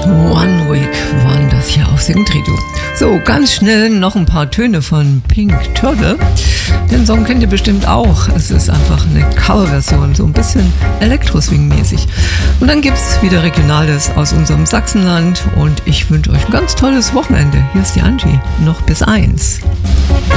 One Week waren das hier auf Singtrio. So, ganz schnell noch ein paar Töne von Pink Turtle. Den Song kennt ihr bestimmt auch. Es ist einfach eine Coverversion, so ein bisschen Elektro-Swing-mäßig. Und dann gibt's wieder Regionales aus unserem Sachsenland und ich wünsche euch ein ganz tolles Wochenende. Hier ist die Angie, noch bis 1.